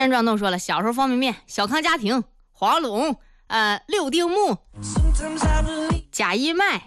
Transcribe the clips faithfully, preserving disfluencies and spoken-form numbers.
壮栋说了，小时候方便面，小康家庭，黄龙，呃，六丁目，假一麦。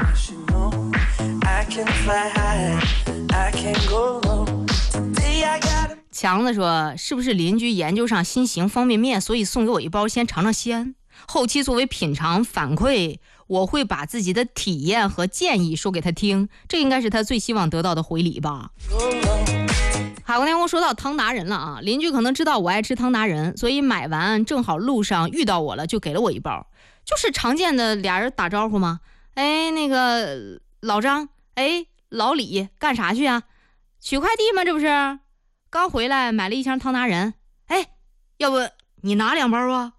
强子说，是不是邻居研究上新型方便面，所以送给我一包，先尝尝鲜，后期作为品尝反馈，我会把自己的体验和建议说给他听，这应该是他最希望得到的回礼吧。海阔天空说到汤达人了啊，邻居可能知道我爱吃汤达人，所以买完正好路上遇到我了，就给了我一包，就是常见的俩人打招呼吗？哎，那个老张，哎，老李，干啥去啊？取快递吗？这不是刚回来买了一箱汤达人，哎，要不你拿两包啊？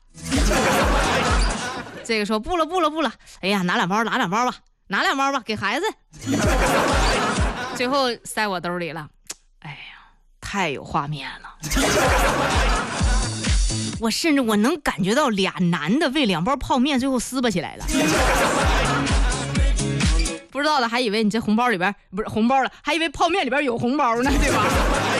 这个说不了不了不了，哎呀，拿两包拿两包吧，拿两包吧，给孩子。最后塞我兜里了，哎呀，太有画面了。我甚至我能感觉到俩男的为两包泡面最后撕巴起来了。不知道的还以为你这红包里边不是红包了，还以为泡面里边有红包呢，对吧？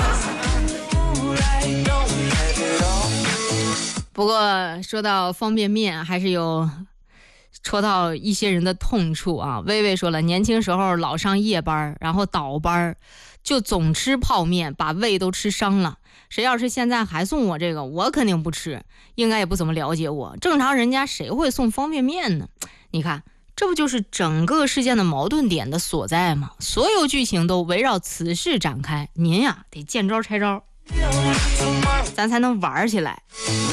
不过说到方便面，还是有戳到一些人的痛处啊。薇薇说了，年轻时候老上夜班，然后倒班，就总吃泡面，把胃都吃伤了。谁要是现在还送我这个，我肯定不吃，应该也不怎么了解我。正常人家谁会送方便面呢？你看，这不就是整个事件的矛盾点的所在吗？所有剧情都围绕此事展开，您呀得见招拆招，咱才能玩起来。